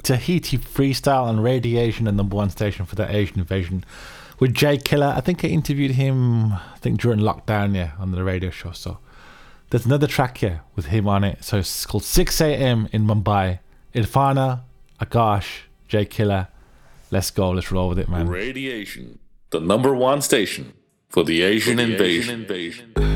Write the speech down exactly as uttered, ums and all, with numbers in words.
Tahiti Freestyle and Radiation, the number one station for the Asian Invasion, with Jay Killer. I think I interviewed him, I think during lockdown, yeah, on the radio show. So there's another track here with him on it. So it's called six a.m. in Mumbai. Irfana, Akash, Jay Killer. Let's go. Let's roll with it, man. Radiation, the number one station for the Asian, for the Asian invasion. invasion.